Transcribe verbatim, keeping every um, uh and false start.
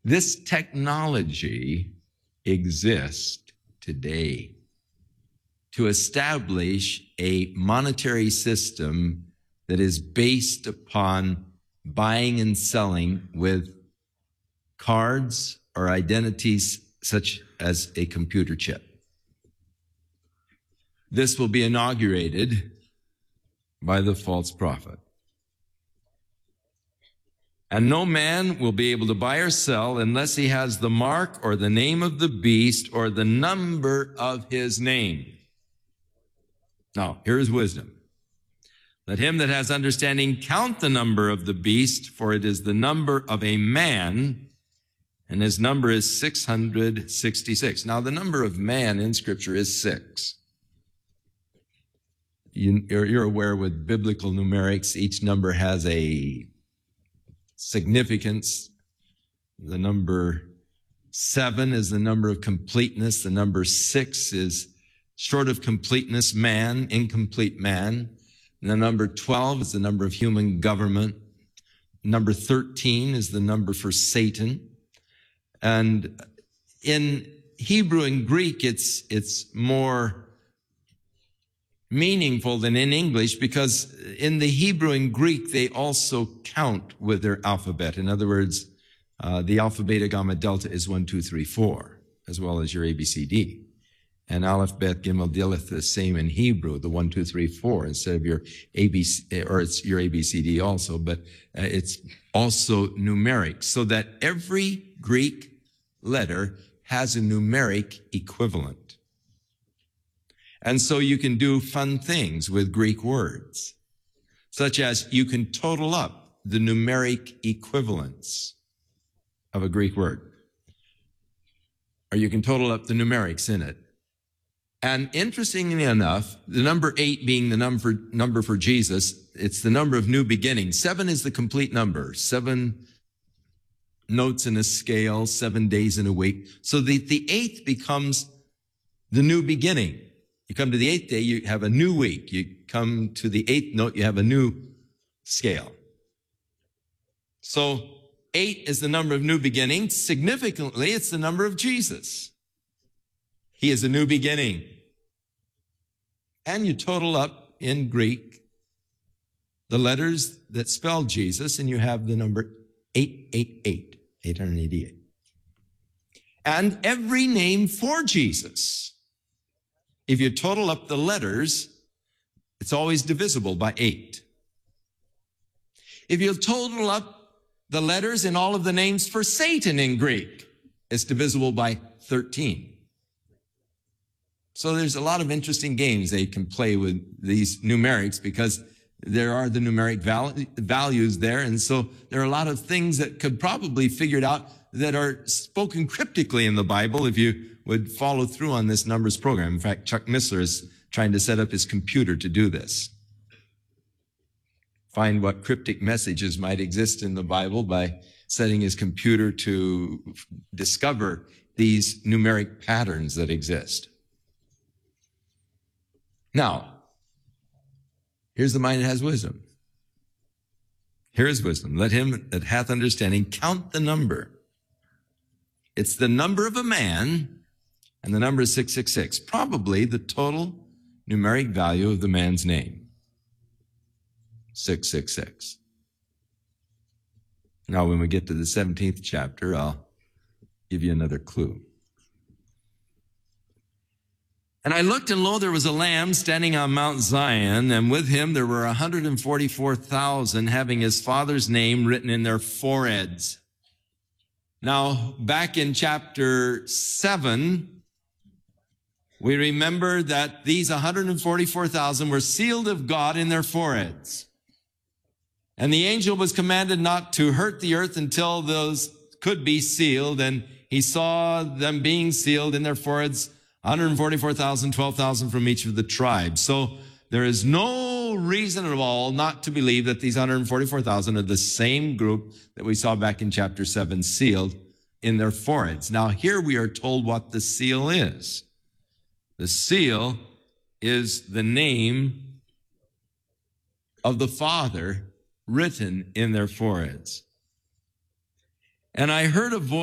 This technology exists today to establish a monetary system that is based upon buying and selling with cards or identities such as a computer chip. This will be inaugurated by the false prophet. And no man will be able to buy or sell unless he has the mark or the name of the beast or the number of his name. Now, here is wisdom. Let him that has understanding count the number of the beast, for it is the number of a man, and his number is six hundred sixty-six. Now, the number of man in Scripture is six. You, you're, you're aware with biblical numerics, each number has a significance. The number seven is the number of completeness. The number six is short of completeness, man, incomplete man. And the number twelve is the number of human government. Number thirteen is the number for Satan. And in Hebrew and Greek, it's, it's more meaningful than in English, because in the Hebrew and Greek, they also count with their alphabet. In other words, uh, the alpha, beta, gamma, delta is one, two, three, four, as well as your A, B, C, D. And Aleph, Bet, Gimel, Dilith, the same in Hebrew, the one, two, three, four, instead of your A, B, C, or it's your A, B, C, D also, but uh, it's also numeric, so that every Greek letter has a numeric equivalent. And so you can do fun things with Greek words, such as you can total up the numeric equivalents of a Greek word, or you can total up the numerics in it. And interestingly enough, the number eight being the number, number for Jesus, it's the number of new beginnings. Seven is the complete number. Seven notes in a scale, seven days in a week. So the, the eighth becomes the new beginning. You come to the eighth day, you have a new week. You come to the eighth note, you have a new scale. So eight is the number of new beginnings. Significantly, it's the number of Jesus. He is a new beginning. And you total up in Greek the letters that spell Jesus, and you have the number eight eight eight, eight hundred eighty-eight. And every name for Jesus, if you total up the letters, it's always divisible by eight. If you total up the letters in all of the names for Satan in Greek, it's divisible by thirteen. So there's a lot of interesting games they can play with these numerics, because there are the numeric val- values there. And so there are a lot of things that could probably be figured out that are spoken cryptically in the Bible if you would follow through on this numbers program. In fact, Chuck Missler is trying to set up his computer to do this. Find what cryptic messages might exist in the Bible by setting his computer to discover these numeric patterns that exist. Now, here's the mind that has wisdom. Here is wisdom. Let him that hath understanding count the number. It's the number of a man, and the number is six six six, probably the total numeric value of the man's name. six six six. Now, when we get to the seventeenth chapter, I'll give you another clue. And I looked, and lo, there was a Lamb standing on Mount Zion, and with him there were one hundred forty-four thousand having his Father's name written in their foreheads. Now, back in chapter seven, we remember that these one hundred forty-four thousand were sealed of God in their foreheads. And the angel was commanded not to hurt the earth until those could be sealed, and he saw them being sealed in their foreheads, one hundred forty-four thousand, twelve thousand from each of the tribes. So there is no reason at all not to believe that these one hundred forty-four thousand are the same group that we saw back in chapter seven, sealed in their foreheads. Now, here we are told what the seal is. The seal is the name of the Father written in their foreheads. And I heard a voice